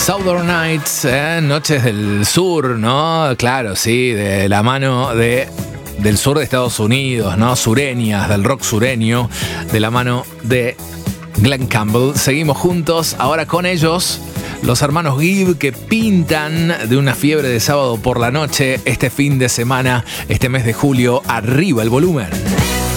Southern Nights, Noches del Sur, ¿no? Claro, sí, de la mano del sur de Estados Unidos, ¿no? Sureñas, del rock sureño, de la mano de Glen Campbell. Seguimos juntos, ahora con ellos, los hermanos Gibb, que pintan de una fiebre de sábado por la noche este fin de semana, este mes de julio. Arriba el volumen.